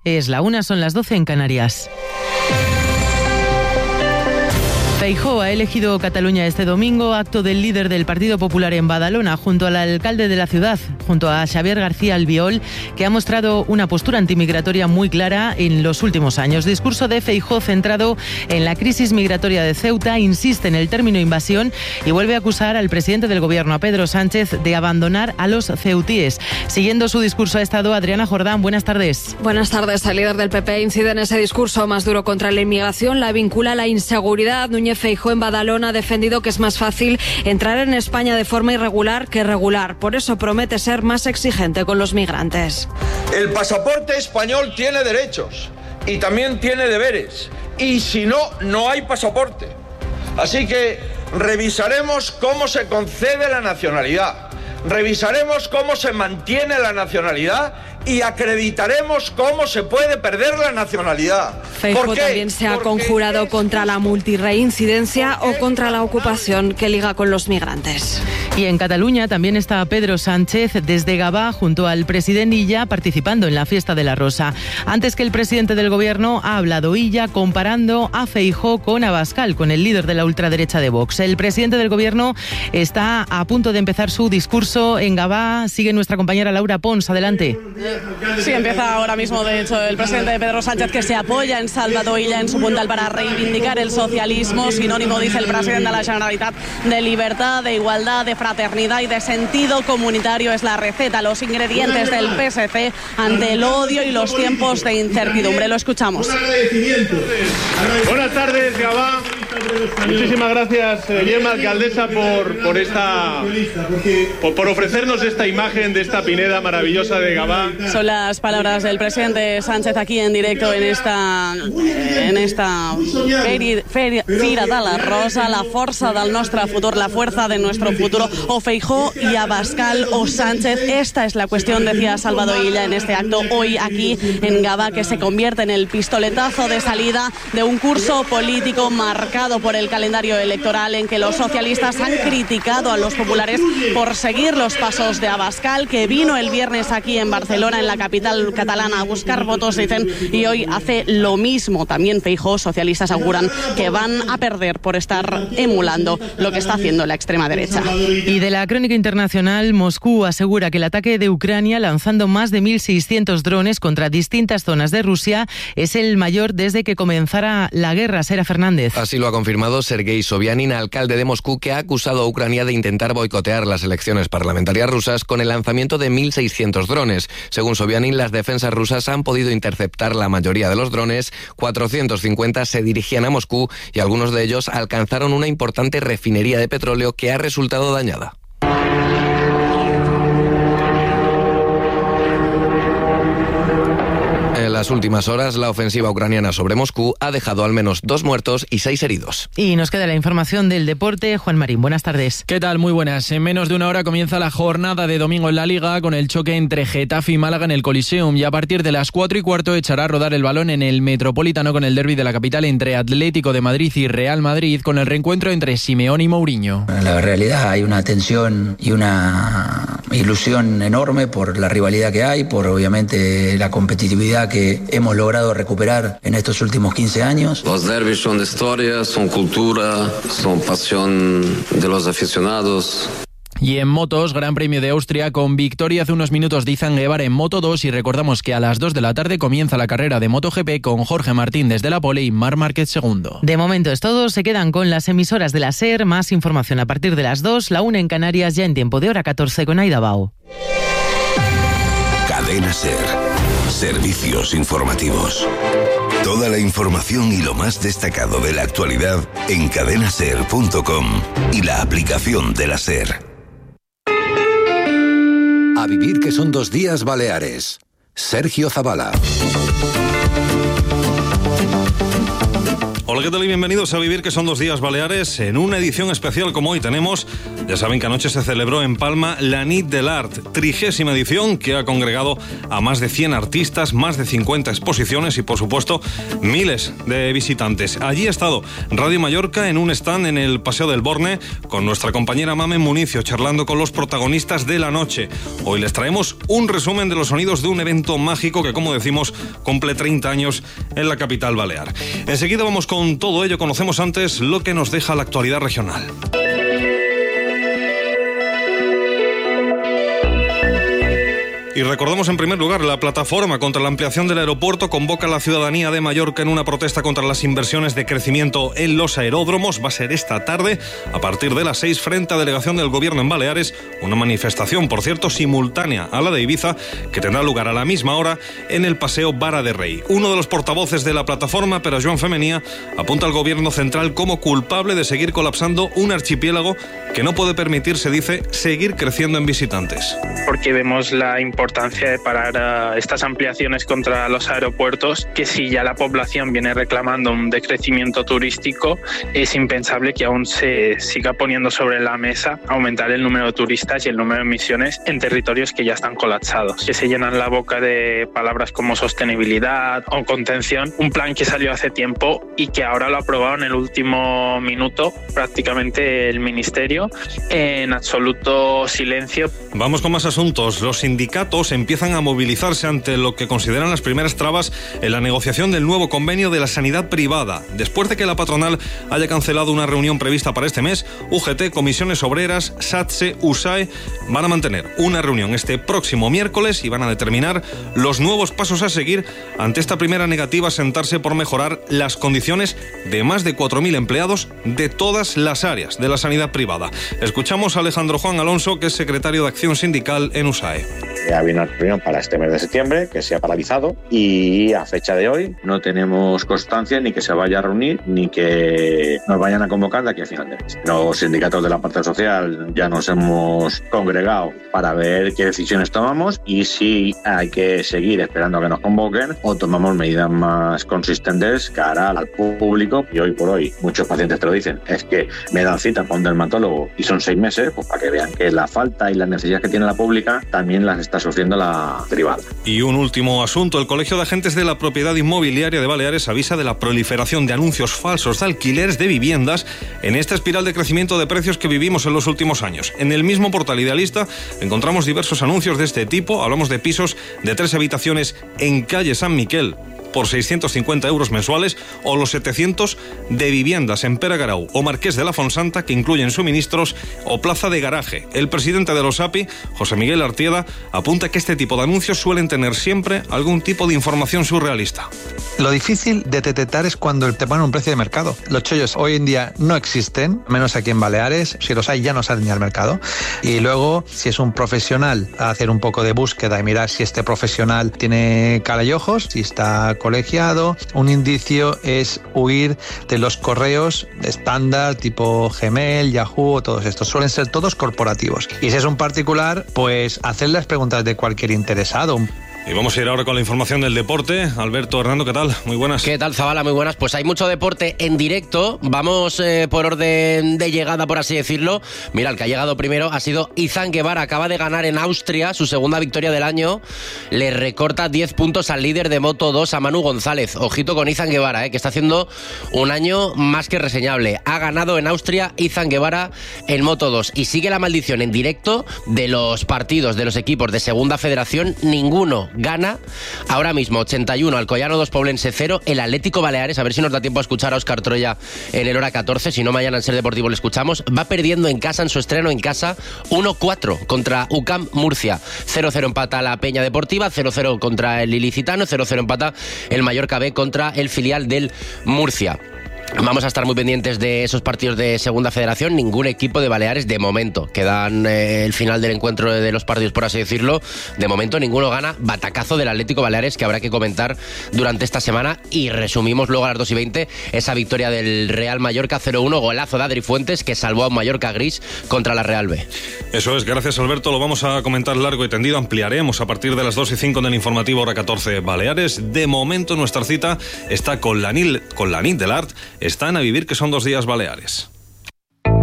Es la 1, son las 12 en Canarias. Feijóo ha elegido Cataluña este domingo, acto del líder del Partido Popular en Badalona, junto al alcalde de la ciudad, junto a Xavier García Albiol, que ha mostrado una postura antimigratoria muy clara en los últimos años. Discurso de Feijóo centrado en la crisis migratoria de Ceuta, insiste en el término invasión y vuelve a acusar al presidente del gobierno, a Pedro Sánchez, de abandonar a los ceutíes. Siguiendo su discurso ha estado Adriana Jordán. Buenas tardes. Buenas tardes. El líder del PP incide en ese discurso más duro contra la inmigración, la vincula a la inseguridad. Feijóo en Badalona ha defendido que es más fácil entrar en España de forma irregular que regular. Por eso promete ser más exigente con los migrantes. El pasaporte español tiene derechos y también tiene deberes. Y si no, no hay pasaporte. Así que revisaremos cómo se concede la nacionalidad. Revisaremos cómo se mantiene la nacionalidad y acreditaremos cómo se puede perder la nacionalidad. Feijóo también se ha conjurado contra la multirreincidencia o contra la ocupación que liga con los migrantes. Y en Cataluña también está Pedro Sánchez desde Gavà junto al presidente Illa participando en la fiesta de la Rosa. Antes que el presidente del gobierno ha hablado Illa comparando a Feijóo con Abascal, con el líder de la ultraderecha de Vox. El presidente del gobierno está a punto de empezar su discurso en Gavà. Sigue nuestra compañera Laura Pons. Adelante. Sí, empieza ahora mismo, de hecho, el presidente Pedro Sánchez, que se apoya en Salvador Illa en su puntal para reivindicar el socialismo, sinónimo, dice el presidente de la Generalitat, de libertad, de igualdad, de fraternidad y de sentido comunitario. Es la receta, los ingredientes del PSC ante el odio y los tiempos de incertidumbre. Lo escuchamos. Buenas tardes, Gavà. Muchísimas gracias, Gemma, alcaldesa, por ofrecernos esta imagen de esta pineda maravillosa de Gavà. Son las palabras del presidente Sánchez aquí en directo en esta Fira de la Rosa, la força del nostre futur, la fuerza de nuestro futuro. O Feijóo y Abascal o Sánchez. Esta es la cuestión, decía Salvador Illa en este acto hoy aquí en Gavà, que se convierte en el pistoletazo de salida de un curso político marcado por el calendario electoral, en que los socialistas han criticado a los populares por seguir los pasos de Abascal, que vino el viernes aquí en Barcelona, en la capital catalana, a buscar votos, dicen, y hoy hace lo mismo. También Feijóo, socialistas aseguran que van a perder por estar emulando lo que está haciendo la extrema derecha. Y de la crónica internacional, Moscú asegura que el ataque de Ucrania, lanzando más de 1.600 drones contra distintas zonas de Rusia, es el mayor desde que comenzara la guerra. Sera Fernández. Así lo ha confirmado Sergei Sobyanin, alcalde de Moscú, que ha acusado a Ucrania de intentar boicotear las elecciones parlamentarias rusas con el lanzamiento de 1.600 drones. Según Sobyanin, las defensas rusas han podido interceptar la mayoría de los drones, 450 se dirigían a Moscú y algunos de ellos alcanzaron una importante refinería de petróleo que ha resultado dañada. En las últimas horas, la ofensiva ucraniana sobre Moscú ha dejado al menos 2 muertos y 6 heridos. Y nos queda la información del deporte. Juan Marín, buenas tardes. ¿Qué tal? Muy buenas. En menos de una hora comienza la jornada de domingo en la Liga, con el choque entre Getafe y Málaga en el Coliseum, y a partir de las 4:15 echará a rodar el balón en el Metropolitano con el derbi de la capital entre Atlético de Madrid y Real Madrid, con el reencuentro entre Simeone y Mourinho. En la realidad hay una tensión y una ilusión enorme por la rivalidad que hay, por obviamente la competitividad que hemos logrado recuperar en estos últimos 15 años. Los derbis son de historia, son cultura, son pasión de los aficionados. Y en motos, Gran Premio de Austria, con victoria hace unos minutos de Izan Guevara en Moto 2, y recordamos que a las 2 de la tarde comienza la carrera de MotoGP con Jorge Martín desde la pole y Marc Márquez segundo. De momento es todo, se quedan con las emisoras de la SER, más información a partir de las 2, la 1 en Canarias, ya en tiempo de hora 14 con Aida Bao. Cadena SER. Servicios informativos. Toda la información y lo más destacado de la actualidad en cadenaser.com y la aplicación de la SER. A vivir, que son 2 días Baleares. Sergio Zavala. Hola, ¿qué tal y bienvenidos a Vivir, que son 2 días Baleares? En una edición especial como hoy tenemos, ya saben que anoche se celebró en Palma la Nit de l'Art, 30ª edición que ha congregado a más de 100 artistas, más de 50 exposiciones y por supuesto miles de visitantes. Allí ha estado Radio Mallorca en un stand en el Paseo del Borne con nuestra compañera Mamen Municio charlando con los protagonistas de la noche. Hoy les traemos un resumen de los sonidos de un evento mágico que, como decimos, cumple 30 años en la capital balear. Enseguida vamos con todo ello. Conocemos antes lo que nos deja la actualidad regional. Y recordamos en primer lugar, la plataforma contra la ampliación del aeropuerto convoca a la ciudadanía de Mallorca en una protesta contra las inversiones de crecimiento en los aeródromos. Va a ser esta tarde, a partir de las 6, frente a delegación del Gobierno en Baleares. Una manifestación, por cierto, simultánea a la de Ibiza, que tendrá lugar a la misma hora en el Paseo Vara de Rey. Uno de los portavoces de la plataforma, pero Joan Femenia, apunta al Gobierno central como culpable de seguir colapsando un archipiélago que no puede permitirse, dice, seguir creciendo en visitantes. Porque vemos la importancia de parar estas ampliaciones contra los aeropuertos, que si ya la población viene reclamando un decrecimiento turístico, es impensable que aún se siga poniendo sobre la mesa aumentar el número de turistas y el número de emisiones en territorios que ya están colapsados, que se llenan la boca de palabras como sostenibilidad o contención, un plan que salió hace tiempo y que ahora lo ha aprobado en el último minuto prácticamente el Ministerio, en absoluto silencio. Vamos con más asuntos. Los sindicatos empiezan a movilizarse ante lo que consideran las primeras trabas en la negociación del nuevo convenio de la sanidad privada. Después de que la patronal haya cancelado una reunión prevista para este mes, UGT, Comisiones Obreras, SATSE, USAE van a mantener una reunión este próximo miércoles y van a determinar los nuevos pasos a seguir ante esta primera negativa a sentarse por mejorar las condiciones de más de 4.000 empleados de todas las áreas de la sanidad privada. Escuchamos a Alejandro Juan Alonso, que es secretario de Acción Sindical en USAE. Había una reunión para este mes de septiembre que se ha paralizado y a fecha de hoy no tenemos constancia ni que se vaya a reunir ni que nos vayan a convocar de aquí a final de mes. Los sindicatos de la parte social ya nos hemos congregado para ver qué decisiones tomamos y si hay que seguir esperando a que nos convoquen o tomamos medidas más consistentes cara al público. Y hoy por hoy muchos pacientes te lo dicen, es que me dan cita con un dermatólogo y son 6 meses, pues para que vean que la falta y las necesidades que tiene la pública también las está sufriendo la privada. Y un último asunto, el Colegio de Agentes de la Propiedad Inmobiliaria de Baleares avisa de la proliferación de anuncios falsos de alquileres de viviendas en esta espiral de crecimiento de precios que vivimos en los últimos años. En el mismo portal Idealista encontramos diversos anuncios de este tipo. Hablamos de pisos de 3 habitaciones en calle San Miquel por 650 euros mensuales, o los 700 de viviendas en Peragarau o Marqués de la Fonsanta, que incluyen suministros o plaza de garaje. El presidente de los API, José Miguel Artieda, apunta que este tipo de anuncios suelen tener siempre algún tipo de información surrealista. Lo difícil de detectar es cuando te ponen un precio de mercado. Los chollos hoy en día no existen, menos aquí en Baleares. Si los hay, ya no salen al mercado. Y luego, si es un profesional, hacer un poco de búsqueda y mirar si este profesional tiene cara y ojos, si está colegiado. Un indicio es huir de los correos estándar tipo Gmail, Yahoo, todos estos. Suelen ser todos corporativos. Y si es un particular, pues hacer las preguntas de cualquier interesado. Y vamos a ir ahora con la información del deporte. Alberto, Hernando, ¿qué tal? Muy buenas. ¿Qué tal, Zabala? Muy buenas. Pues hay mucho deporte en directo. Vamos por orden de llegada, por así decirlo. Mira, el que ha llegado primero ha sido Izan Guevara. Acaba de ganar en Austria su segunda victoria del año. Le recorta 10 puntos al líder de Moto 2, a Manu González. Ojito con Izan Guevara, que está haciendo un año más que reseñable. Ha ganado en Austria Izan Guevara en Moto 2. Y sigue la maldición en directo de los partidos de los equipos de Segunda Federación. Ninguno gana. Ahora mismo 81, Alcoyano 2, Poblense 0, el Atlético Baleares, a ver si nos da tiempo a escuchar a Óscar Troya en el hora 14, si no mañana en Ser Deportivo le escuchamos, va perdiendo en casa, en su estreno en casa, 1-4 contra UCAM Murcia, 0-0 empata la Peña Deportiva, 0-0 contra el Ilicitano, 0-0 empata el Mallorca B contra el filial del Murcia. Vamos a estar muy pendientes de esos partidos de Segunda Federación. Ningún equipo de Baleares de momento. Quedan el final del encuentro de los partidos, por así decirlo. De momento ninguno gana. Batacazo del Atlético Baleares que habrá que comentar durante esta semana. Y resumimos luego a las 2:20 esa victoria del Real Mallorca 0-1. Golazo de Adri Fuentes que salvó a un Mallorca gris contra la Real B. Eso es, gracias Alberto. Lo vamos a comentar largo y tendido. Ampliaremos a partir de las 2:05 en el informativo hora 14 Baleares. De momento nuestra cita está con la Nit de l'Art está en A Vivir que son 2 días Baleares.